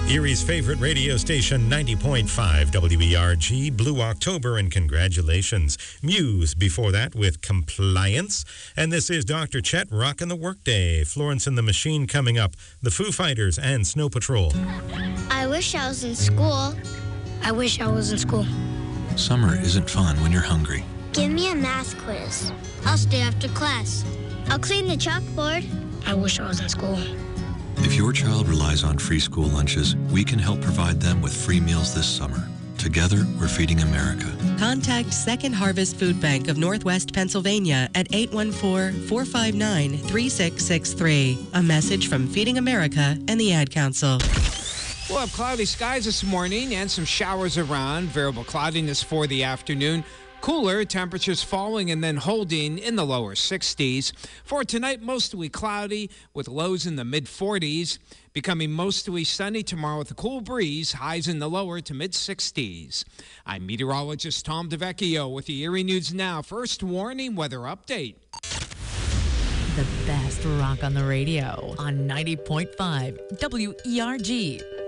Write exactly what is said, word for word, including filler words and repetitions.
Erie's favorite radio station, ninety point five W E R G, Blue October, and congratulations. Muse before that with Compliance. And this is Doctor Chet rockin' the workday. Florence and the Machine coming up. The Foo Fighters and Snow Patrol. I wish I was in school. I wish I was in school. Summer isn't fun when you're hungry. Give me a math quiz. I'll stay after class. I'll clean the chalkboard. I wish I was in school. If your child relies on free school lunches, we can help provide them with free meals this summer. Together, we're feeding America. Contact Second Harvest Food Bank of Northwest Pennsylvania at eight one four, four five nine, three six six three. A message from Feeding America and the Ad Council. We'll have cloudy skies this morning and some showers around. Variable cloudiness for the afternoon. Cooler, temperatures falling and then holding in the lower sixties. For tonight, mostly cloudy with lows in the mid forties. Becoming mostly sunny tomorrow with a cool breeze, highs in the lower to mid sixties. I'm meteorologist Tom DeVecchio with the Erie News Now First Warning Weather Update. The best rock on the radio on ninety point five W E R G.